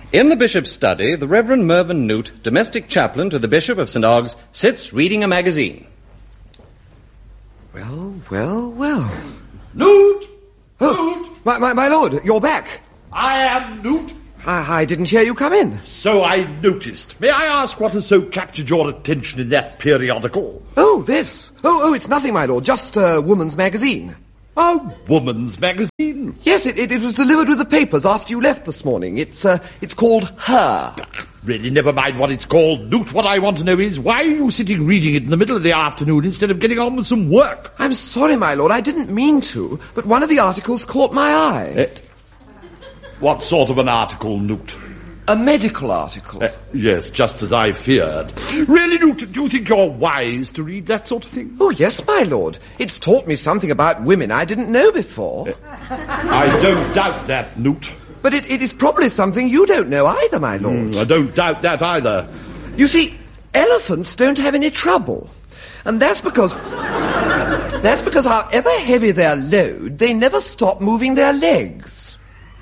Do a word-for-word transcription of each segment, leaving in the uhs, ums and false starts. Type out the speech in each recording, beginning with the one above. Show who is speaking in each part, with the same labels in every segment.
Speaker 1: In the bishop's study, the Reverend Mervyn Newt, domestic chaplain to the Bishop of Saint Oggs, sits reading a magazine.
Speaker 2: Well, well, well.
Speaker 3: Newt!
Speaker 2: Oh,
Speaker 3: Newt!
Speaker 2: My, my, my lord, you're back.
Speaker 3: I am Newt.
Speaker 2: I, I didn't hear you come in.
Speaker 3: So I noticed. May I ask what has so captured your attention in that periodical?
Speaker 2: Oh, this. Oh, oh, it's nothing, my lord. Just a woman's magazine.
Speaker 3: A woman's magazine?
Speaker 2: Yes, it, it, it was delivered with the papers after you left this morning. It's, uh, it's called Her.
Speaker 3: Really, never mind what it's called, Newt. What I want to know is, why are you sitting reading it in the middle of the afternoon instead of getting on with some work?
Speaker 2: I'm sorry, my lord. I didn't mean to, but one of the articles caught my eye.
Speaker 3: Uh, what sort of an article, Newt?
Speaker 2: A medical article.
Speaker 3: Uh, yes, just as I feared. Really, Newt, do you think you're wise to read that sort of thing?
Speaker 2: Oh, yes, my lord. It's taught me something about women I didn't know before.
Speaker 3: Uh, I don't doubt that, Newt.
Speaker 2: But it, it is probably something you don't know either, my lord.
Speaker 3: Mm, I don't doubt that either.
Speaker 2: You see, elephants don't have any trouble. And that's because... that's because however heavy their load, they never stop moving their legs.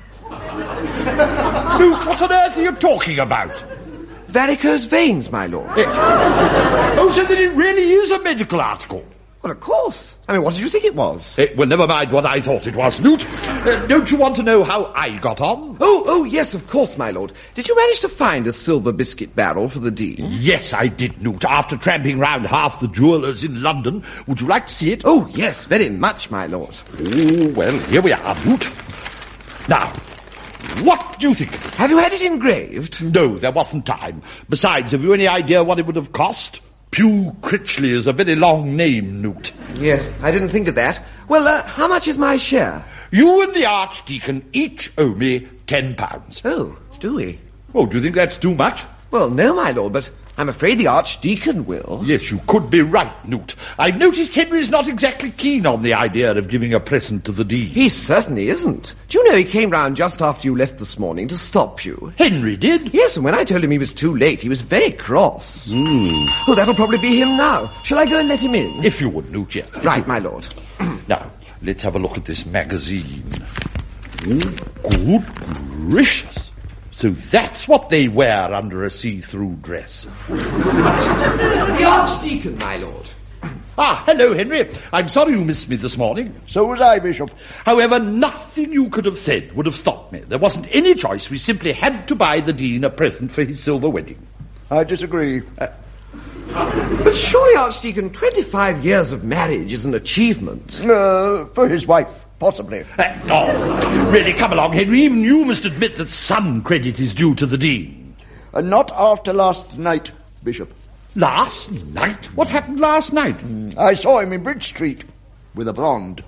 Speaker 3: Newt, what on earth are you talking about?
Speaker 2: Varicose veins, my lord.
Speaker 3: Oh, so that it really is a medical article?
Speaker 2: Well, of course. I mean, what did you think it was?
Speaker 3: Uh, well, never mind what I thought it was, Newt. Uh, don't you want to know how I got on?
Speaker 2: Oh, oh, yes, of course, my lord. Did you manage to find a silver biscuit barrel for the Dean?
Speaker 3: Yes, I did, Newt, after tramping round half the jewellers in London. Would you like to see it?
Speaker 2: Oh, yes, very much, my lord.
Speaker 3: Oh, well, here we are, Newt. Now, what do you think?
Speaker 2: Have you had it engraved?
Speaker 3: No, there wasn't time. Besides, have you any idea what it would have cost? Pew Critchley is a very long name, Newt.
Speaker 2: Yes, I didn't think of that. Well, uh, how much is my share?
Speaker 3: You and the Archdeacon each owe me ten pounds.
Speaker 2: Oh, do we?
Speaker 3: Oh, do you think that's too much?
Speaker 2: Well, no, my lord, but I'm afraid the Archdeacon will.
Speaker 3: Yes, you could be right, Newt. I've noticed Henry's not exactly keen on the idea of giving a present to the Dean.
Speaker 2: He certainly isn't. Do you know he came round just after you left this morning to stop you?
Speaker 3: Henry did?
Speaker 2: Yes, and when I told him he was too late, he was very cross.
Speaker 3: Mm.
Speaker 2: Oh, that'll probably be him now. Shall I go and let him in?
Speaker 3: If you would, Newt, yes.
Speaker 2: Right, my lord.
Speaker 3: Now, let's have a look at this magazine. Oh, good gracious. So that's what they wear under a see-through dress.
Speaker 2: The Archdeacon, my lord.
Speaker 3: Ah, hello, Henry. I'm sorry you missed me this morning.
Speaker 4: So was I, Bishop.
Speaker 3: However, nothing you could have said would have stopped me. There wasn't any choice. We simply had to buy the Dean a present for his silver wedding.
Speaker 4: I disagree.
Speaker 3: Uh,
Speaker 2: But surely, Archdeacon, twenty-five years of marriage is an achievement.
Speaker 4: Uh, for his wife, possibly.
Speaker 3: Uh, oh, really, come along, Henry. Even you must admit that some credit is due to the Dean.
Speaker 4: Uh, not after last night, Bishop.
Speaker 3: Last night? What happened last night?
Speaker 4: I saw him in Bridge Street with a blonde.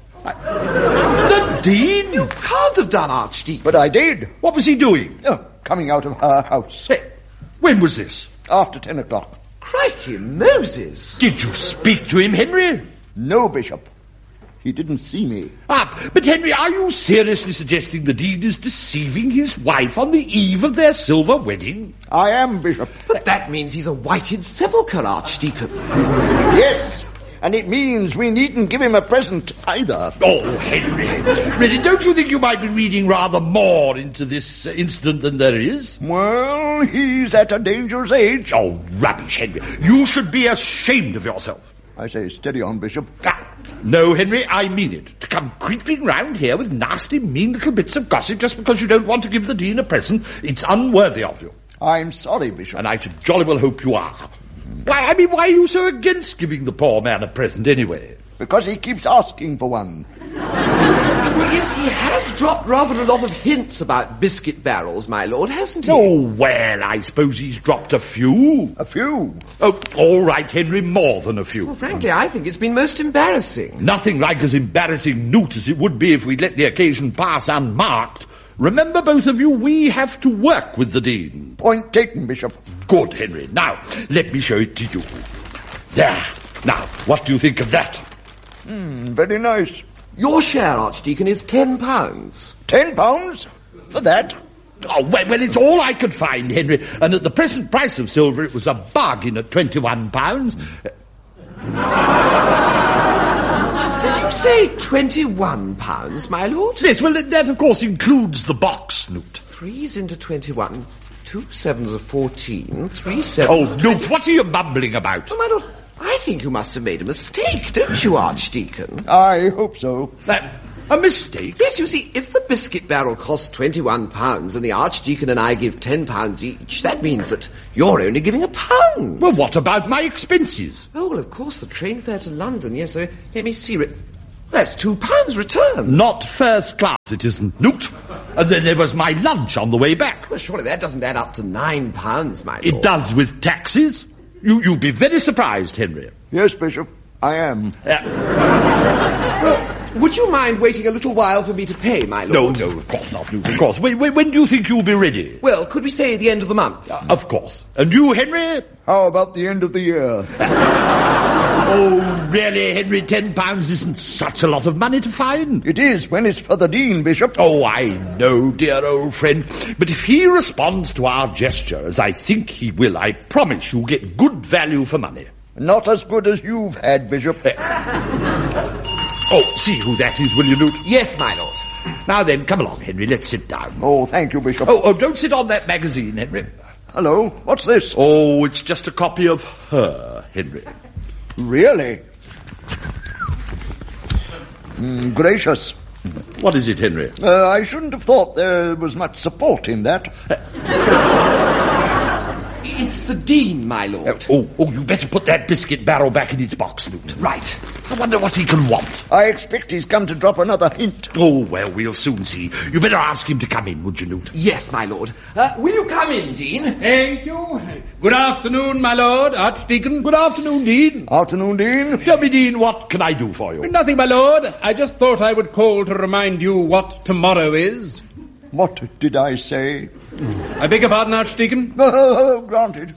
Speaker 3: The Dean?
Speaker 2: You can't have done, Archdeacon.
Speaker 4: But I did.
Speaker 3: What was he doing?
Speaker 4: Oh, coming out of her house.
Speaker 3: Hey, when was this?
Speaker 4: After ten o'clock.
Speaker 2: Crikey, Moses.
Speaker 3: Did you speak to him, Henry?
Speaker 4: No, Bishop. He didn't see me.
Speaker 3: Ah, but Henry, are you seriously suggesting the Dean is deceiving his wife on the eve of their silver wedding?
Speaker 4: I am, Bishop.
Speaker 2: But that means he's a whited sepulchre, Archdeacon.
Speaker 4: Yes, and it means we needn't give him a present either.
Speaker 3: Oh, Henry, really, don't you think you might be reading rather more into this uh, incident than there is?
Speaker 4: Well, he's at a dangerous age.
Speaker 3: Oh, rubbish, Henry. You should be ashamed of yourself.
Speaker 4: I say steady on, Bishop.
Speaker 3: Ah, no, Henry, I mean it. To come creeping round here with nasty, mean little bits of gossip just because you don't want to give the Dean a present, it's unworthy of you.
Speaker 4: I'm sorry, Bishop.
Speaker 3: And I should jolly well hope you are. Why, I mean, why are you so against giving the poor man a present anyway?
Speaker 4: Because he keeps asking for one.
Speaker 2: Well, yes, he has dropped rather a lot of hints about biscuit barrels, my lord, hasn't he?
Speaker 3: Oh, well, I suppose he's dropped a few.
Speaker 4: A few.
Speaker 3: Oh, all right, Henry, more than a few.
Speaker 2: Well, frankly, I think it's been most embarrassing.
Speaker 3: Nothing like as embarrassing, Newt, as it would be if we'd let the occasion pass unmarked. Remember, both of you, we have to work with the Dean.
Speaker 4: Point taken, Bishop.
Speaker 3: Good, Henry. Now, let me show it to you. There. Now, what do you think of that?
Speaker 4: Hmm, very nice.
Speaker 2: Your share, Archdeacon, is ten pounds.
Speaker 4: Ten pounds? For that?
Speaker 3: Oh, well, well, it's all I could find, Henry. And at the present price of silver, it was a bargain at twenty-one pounds.
Speaker 2: Did you say twenty-one pounds, my lord?
Speaker 3: Yes, well, that, of course, includes the box, Newt.
Speaker 2: Threes into twenty-one. Two sevens are fourteen, three sevens
Speaker 3: Oh,
Speaker 2: are
Speaker 3: Newt,
Speaker 2: twenty-
Speaker 3: what are you mumbling about?
Speaker 2: Oh, my lord, I think you must have made a mistake, don't you, Archdeacon?
Speaker 4: I hope so.
Speaker 3: Uh, a mistake?
Speaker 2: Yes, you see, if the biscuit barrel costs twenty-one pounds and the Archdeacon and I give ten pounds each, that means that you're only giving a pound.
Speaker 3: Well, what about my expenses?
Speaker 2: Oh, well, of course, the train fare to London, yes, so let me see. Re- That's two pounds return.
Speaker 3: Not first class, it isn't, Newt. And then there was my lunch on the way back.
Speaker 2: Well, surely that doesn't add up to nine pounds, my lord.
Speaker 3: It does with taxes. You, you'll be very surprised, Henry.
Speaker 4: Yes, Bishop, I am.
Speaker 3: Uh,
Speaker 2: Well, would you mind waiting a little while for me to pay, my
Speaker 3: no,
Speaker 2: lord?
Speaker 3: no, of course not, Newt, of course. When, when, when do you think you'll be ready?
Speaker 2: Well, could we say the end of the month?
Speaker 3: Of course. And you, Henry?
Speaker 4: How about the end of the year?
Speaker 3: Oh, really, Henry, ten pounds isn't such a lot of money to find.
Speaker 4: It is when it's for the Dean, Bishop.
Speaker 3: Oh, I know, dear old friend. But if he responds to our gesture, as I think he will, I promise you'll get good value for money.
Speaker 4: Not as good as you've had, Bishop.
Speaker 3: Oh, see who that is, will you, Newt?
Speaker 2: Yes, my lord.
Speaker 3: Now then, come along, Henry, let's sit down.
Speaker 4: Oh, thank you, Bishop.
Speaker 3: Oh, oh, don't sit on that magazine, Henry.
Speaker 4: Hello, what's this?
Speaker 3: Oh, it's just a copy of Her, Henry.
Speaker 4: Really? Mm, gracious.
Speaker 3: What is it, Henry?
Speaker 4: Uh, I shouldn't have thought there was much support in that.
Speaker 2: It's the Dean, my lord.
Speaker 3: Oh, oh, you better put that biscuit barrel back in its box, Newt.
Speaker 2: Right.
Speaker 3: I wonder what he can want.
Speaker 4: I expect he's come to drop another hint.
Speaker 3: Oh, well, we'll soon see. You better ask him to come in, would you, Newt?
Speaker 2: Yes, my lord. Uh, will you come in, Dean?
Speaker 5: Thank you. Good afternoon, my lord, Archdeacon.
Speaker 3: Good afternoon, Dean.
Speaker 4: Afternoon, Dean.
Speaker 3: Tell me, Dean, what can I do for you?
Speaker 5: Nothing, my lord. I just thought I would call to remind you what tomorrow is.
Speaker 4: What did I say?
Speaker 5: I beg your pardon, Archdeacon.
Speaker 4: Oh, granted.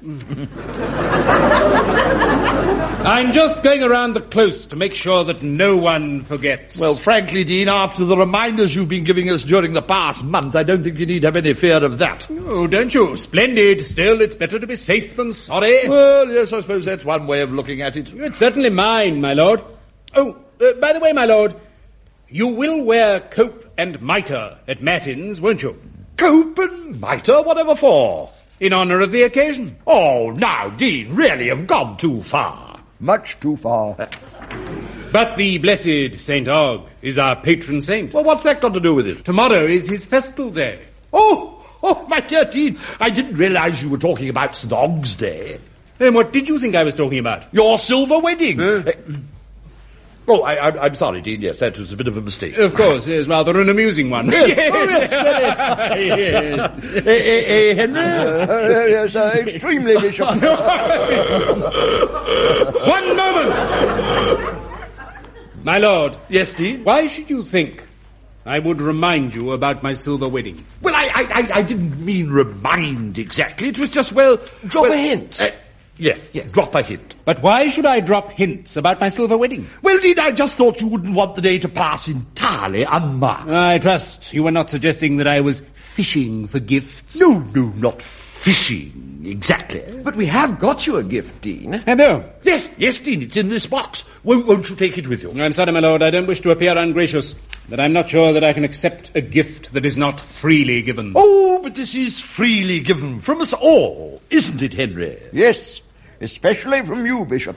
Speaker 5: I'm just going around the close to make sure that no one forgets.
Speaker 3: Well, frankly, Dean, after the reminders you've been giving us during the past month, I don't think you need have any fear of that.
Speaker 5: Oh, don't you? Splendid. Still, it's better to be safe than sorry.
Speaker 3: Well, yes, I suppose that's one way of looking at it.
Speaker 5: It's certainly mine, my lord. Oh, uh, by the way, my lord, you will wear cope and mitre at matins, won't you?
Speaker 3: Cope and mitre, whatever for?
Speaker 5: In honour of the occasion.
Speaker 3: Oh, now, Dean, really, you've gone too far.
Speaker 4: Much too far.
Speaker 5: But the blessed Saint Og is our patron saint.
Speaker 3: Well, what's that got to do with it?
Speaker 5: Tomorrow is his festal day.
Speaker 3: Oh, oh, my dear Dean, I didn't realise you were talking about Saint Og's Day.
Speaker 5: Then what did you think I was talking about?
Speaker 3: Your silver wedding.
Speaker 4: Uh,
Speaker 3: Uh, oh, I, I, I'm sorry, Dean, yes, that was a bit of a mistake.
Speaker 5: Of course, it is rather an amusing one.
Speaker 3: Yes.
Speaker 5: Yes.
Speaker 3: Eh, eh, eh, Henry?
Speaker 4: Uh, yes, uh, extremely, Bishop.
Speaker 5: One moment! My lord,
Speaker 3: Yes, Dean?
Speaker 5: why should you think I would remind you about my silver wedding?
Speaker 3: Well, I, I, I, I didn't mean remind exactly. It was just, well...
Speaker 2: Drop
Speaker 3: well,
Speaker 2: a hint.
Speaker 3: Uh, yes,
Speaker 2: Yes.
Speaker 3: drop a hint.
Speaker 5: But why should I drop hints about my silver wedding?
Speaker 3: Well, Dean, I just thought you wouldn't want the day to pass entirely unmarked.
Speaker 5: I trust you were not suggesting that I was fishing for gifts.
Speaker 3: No, no, not fishing, exactly.
Speaker 2: But we have got you a gift, Dean.
Speaker 5: Hello.
Speaker 3: Yes, yes, Dean, it's in this box. Won't, won't you take it with you?
Speaker 5: I'm sorry, my lord, I don't wish to appear ungracious, but I'm not sure that I can accept a gift that is not freely given.
Speaker 3: Oh, but this is freely given from us all, isn't it, Henry?
Speaker 4: Yes, especially from you, Bishop.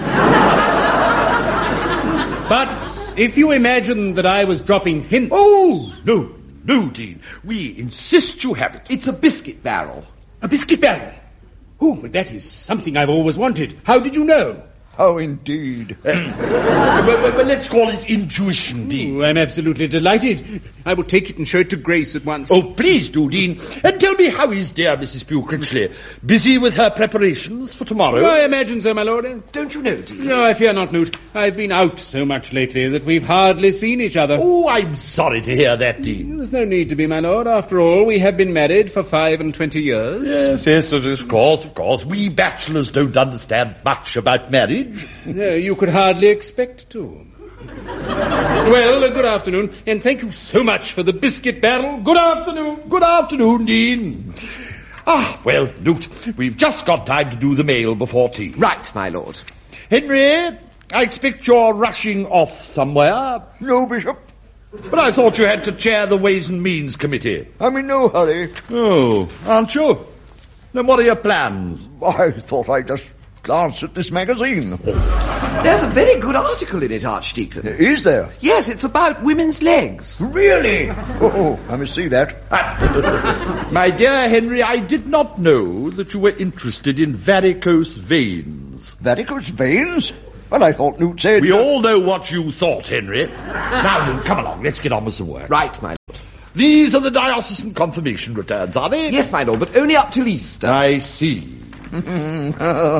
Speaker 5: But if you imagine that I was dropping hints...
Speaker 3: Oh, no, no, Dean. We insist you have it.
Speaker 2: It's a biscuit barrel.
Speaker 5: A biscuit barrel? Oh, but that is something I've always wanted. How did you know?
Speaker 4: How indeed.
Speaker 3: well, well, well, let's call it intuition, Dean.
Speaker 5: Oh, I'm absolutely delighted. I will take it and show it to Grace at once.
Speaker 3: Oh, please do, Dean. And tell me, how is dear Missus Pugh Critchley? Busy with her preparations for tomorrow?
Speaker 5: I imagine so, my lord.
Speaker 2: Don't you know, Dean?
Speaker 5: No, I fear not, Newt. I've been out so much lately that we've hardly seen each other.
Speaker 3: Oh, I'm sorry to hear that, Dean.
Speaker 5: There's no need to be, my lord. After all, we have been married for five and twenty years.
Speaker 3: Yes, yes, of course, of course. We bachelors don't understand much about marriage.
Speaker 5: No, you could hardly expect to. Well, uh, good afternoon, and thank you so much for the biscuit barrel. Good afternoon.
Speaker 3: Good afternoon, Dean. Ah, well, Newt, we've just got time to do the mail before tea.
Speaker 2: Right, my lord.
Speaker 3: Henry, I expect you're rushing off somewhere.
Speaker 4: No, Bishop.
Speaker 3: But I thought you had to chair the Ways and Means Committee.
Speaker 4: I'm in no hurry.
Speaker 3: Oh, aren't you? Then what are your plans?
Speaker 4: I thought I'd just glance at this magazine.
Speaker 2: There's a very good article in it, Archdeacon.
Speaker 4: Is there?
Speaker 2: Yes, it's about women's legs.
Speaker 4: Really? Oh, I must see that.
Speaker 3: My dear Henry, I did not know that you were interested in varicose veins.
Speaker 4: Varicose veins? Well, I thought Newt said...
Speaker 3: We all know what you thought, Henry. Now, Newt, come along, let's get on with some work.
Speaker 2: Right, my lord.
Speaker 3: These are the diocesan confirmation returns, are they?
Speaker 2: Yes, my lord, but only up till Easter.
Speaker 3: I see.
Speaker 4: oh.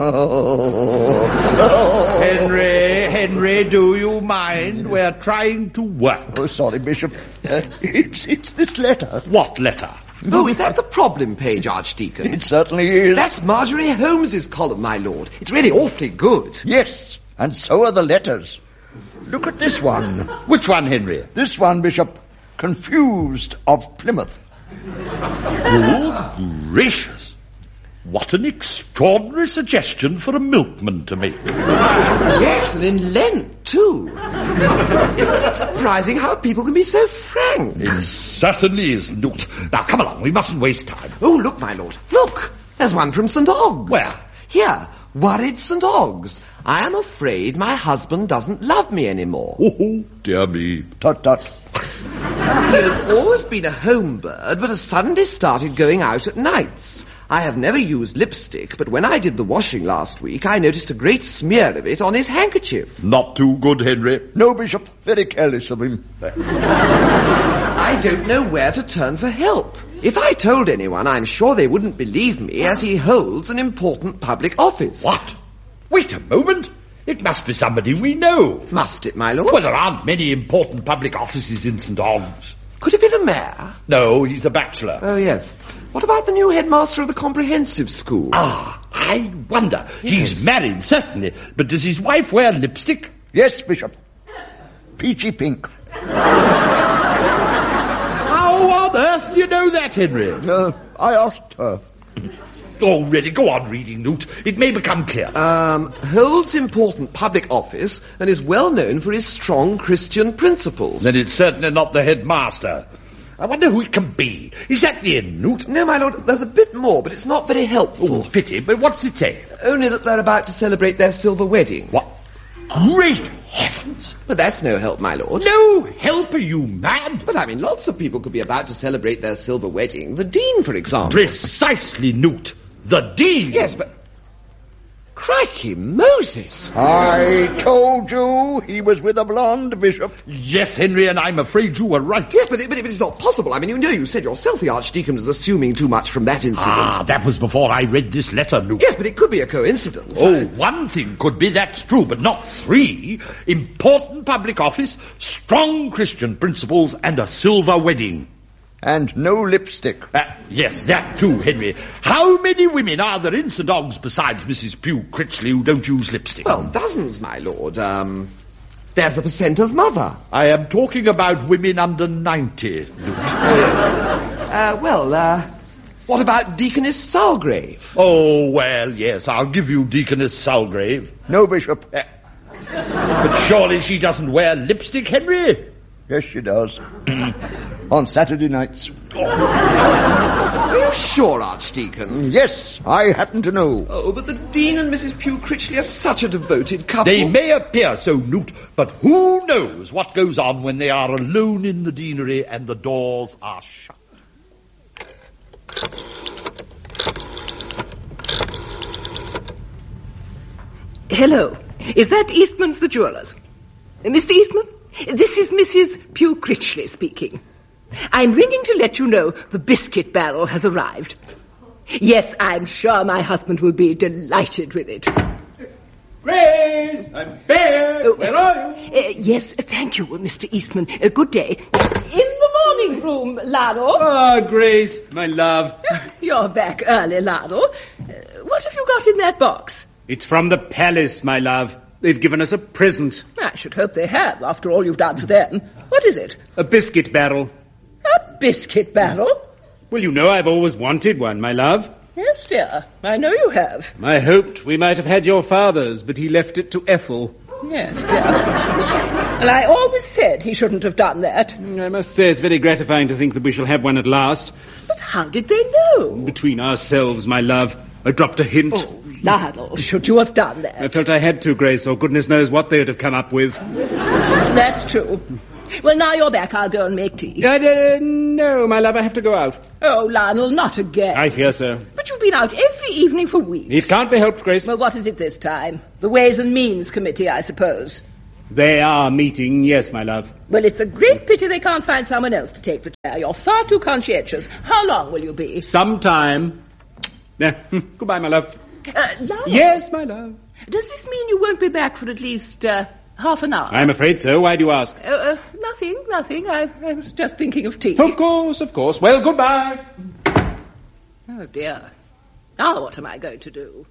Speaker 3: Henry, Henry, do you mind? We're trying to work.
Speaker 4: Oh, sorry, Bishop. Uh, it's, it's this letter.
Speaker 3: What letter?
Speaker 2: Oh, is that the problem page, Archdeacon?
Speaker 4: It certainly is.
Speaker 2: That's Marjorie Holmes's column, my lord. It's really awfully good.
Speaker 4: Yes, and so are the letters. Look at this one.
Speaker 3: Which one, Henry?
Speaker 4: This one, Bishop. Confused of Plymouth.
Speaker 3: Good gracious. What an extraordinary suggestion for a milkman to make.
Speaker 2: Yes, and in Lent, too. Isn't it surprising how people can be so frank?
Speaker 3: It certainly is, Newt. Now, come along, we mustn't waste time.
Speaker 2: Oh, look, my lord. Look, there's one from Saint Oggs.
Speaker 3: Where?
Speaker 2: Here, worried Saint Oggs. I am afraid my husband doesn't love me anymore.
Speaker 3: Oh, dear me.
Speaker 4: Tut, tut.
Speaker 2: He has always been a home bird, but has suddenly started going out at nights. I have never used lipstick, but when I did the washing last week, I noticed a great smear of it on his handkerchief.
Speaker 3: Not too good, Henry.
Speaker 4: No, Bishop. Very careless of him.
Speaker 2: I don't know where to turn for help. If I told anyone, I'm sure they wouldn't believe me, as he holds an important public office.
Speaker 3: What? Wait a moment. It must be somebody we know.
Speaker 2: Must it, my lord?
Speaker 3: Well, there aren't many important public offices in Saint Oggs.
Speaker 2: Could it be the mayor?
Speaker 3: No, he's a bachelor.
Speaker 2: Oh, yes. What about the new headmaster of the comprehensive school?
Speaker 3: Ah, I wonder.
Speaker 2: Yes.
Speaker 3: He's married, certainly. But does his wife wear lipstick?
Speaker 4: Yes, Bishop. Peachy pink.
Speaker 3: How on earth do you know that, Henry?
Speaker 4: Uh, I asked her.
Speaker 3: Oh, really, go on reading, Newt. It may become clear.
Speaker 2: Um, holds important public office and is well known for his strong Christian principles.
Speaker 3: Then it's certainly not the headmaster. I wonder who it can be. Is that the end, Newt?
Speaker 2: No, my lord, there's a bit more, but it's not very helpful.
Speaker 3: Oh, pity, but what's it say?
Speaker 2: Only that they're about to celebrate their silver wedding.
Speaker 3: What? Great heavens!
Speaker 2: But that's no help, my lord.
Speaker 3: No help, are you mad?
Speaker 2: But I mean, lots of people could be about to celebrate their silver wedding. The Dean, for example.
Speaker 3: Precisely, Newt. The Dean.
Speaker 2: Yes, but... Crikey Moses!
Speaker 4: I told you he was with a blonde, Bishop.
Speaker 3: Yes, Henry, and I'm afraid you were right.
Speaker 2: Yes, but, it, but it, it's not possible. I mean, you know, you said yourself the Archdeacon was assuming too much from that incident.
Speaker 3: Ah, that was before I read this letter, Newt.
Speaker 2: Yes, but it could be a coincidence.
Speaker 3: Oh, one thing could be, that's true, but not three. Important public office, strong Christian principles, and a silver wedding.
Speaker 4: And no lipstick.
Speaker 3: Uh, yes, that too, Henry. How many women are there in Saint Oggs besides Missus Pugh Critchley who don't use lipstick?
Speaker 2: Well, dozens, my lord. Um, there's the precentor's mother.
Speaker 3: I am talking about women under ninety, Newt.
Speaker 2: Uh, well, uh, what about Deaconess Salgrave?
Speaker 3: Oh, well, yes, I'll give you Deaconess Salgrave.
Speaker 4: No, Bishop.
Speaker 3: Uh, but surely she doesn't wear lipstick, Henry?
Speaker 4: Yes, she does. On Saturday nights.
Speaker 2: Are you sure, Archdeacon?
Speaker 4: Yes, I happen to know.
Speaker 2: Oh, but the Dean and Missus Pugh Critchley are such a devoted couple.
Speaker 3: They may appear so, Newt, but who knows what goes on when they are alone in the deanery and the doors are shut.
Speaker 6: Hello. Is that Eastman's the Jewellers? Uh, Mister Eastman? This is Missus Pugh Critchley speaking. I'm ringing to let you know the biscuit barrel has arrived. Yes, I'm sure my husband will be delighted with it.
Speaker 5: Grace, I'm there.
Speaker 6: Oh,
Speaker 5: Where are you?
Speaker 6: Uh, yes, thank you, Mister Eastman. Uh, good day. In the morning room, Lado.
Speaker 5: Ah, Grace, my love.
Speaker 6: You're back early, Lado. Uh, what have you got in that box?
Speaker 5: It's from the palace, my love. They've given us a present.
Speaker 6: I should hope they have, after all you've done for them. What is it?
Speaker 5: A biscuit barrel.
Speaker 6: A biscuit barrel?
Speaker 5: Well, you know I've always wanted one, my love.
Speaker 6: Yes, dear. I know you have.
Speaker 5: I hoped we might have had your father's, but he left it to Ethel.
Speaker 6: Yes, dear. And I always said he shouldn't have done that.
Speaker 5: I must say it's very gratifying to think that we shall have one at last.
Speaker 6: But how did they know?
Speaker 5: Between ourselves, my love. I dropped a hint.
Speaker 6: Oh, Lionel, should you have done that?
Speaker 5: I felt I had to, Grace, or goodness knows what they would have come up with.
Speaker 6: That's true. Well, now you're back, I'll go and make tea.
Speaker 5: Uh, uh, no, my love, I have to go out.
Speaker 6: Oh, Lionel, not again.
Speaker 5: I fear so.
Speaker 6: But you've been out every evening for weeks.
Speaker 5: It can't be helped, Grace.
Speaker 6: Well, what is it this time? The Ways and Means Committee, I suppose.
Speaker 5: They are meeting, yes, my love.
Speaker 6: Well, it's a great pity they can't find someone else to take the chair. You're far too conscientious. How long will you be?
Speaker 5: Some time. Yeah. Goodbye, my love.
Speaker 6: Uh, Lionel?
Speaker 5: Yes, my love.
Speaker 6: Does this mean you won't be back for at least uh, half an hour?
Speaker 5: I'm afraid so. Why do you ask?
Speaker 6: Uh, uh, nothing, nothing. I, I was just thinking of tea.
Speaker 5: Of course, of course. Well, goodbye.
Speaker 6: Oh, dear. Now what am I going to do?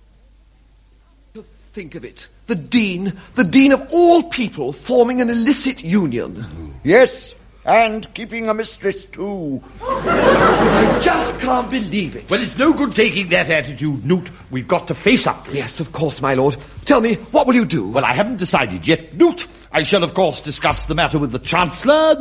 Speaker 2: Think of it. The Dean, the Dean of all people, forming an illicit union.
Speaker 4: Yes, and keeping a mistress too.
Speaker 2: I just can't believe it.
Speaker 3: Well, it's no good taking that attitude, Newt. We've got to face up to it.
Speaker 2: Yes, of course, my lord. Tell me, what will you do?
Speaker 3: Well, I haven't decided yet, Newt. I shall, of course, discuss the matter with the Chancellor.